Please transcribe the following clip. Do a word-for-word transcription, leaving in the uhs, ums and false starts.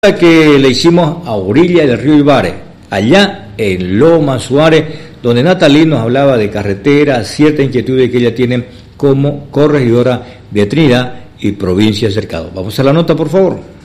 Que le hicimos a orilla del río Ibarre, allá en Loma Suárez, donde Natalí nos hablaba de carreteras, ciertas inquietudes que ella tiene como corregidora de Trinidad y provincia de Cercado. Vamos a la nota, por favor.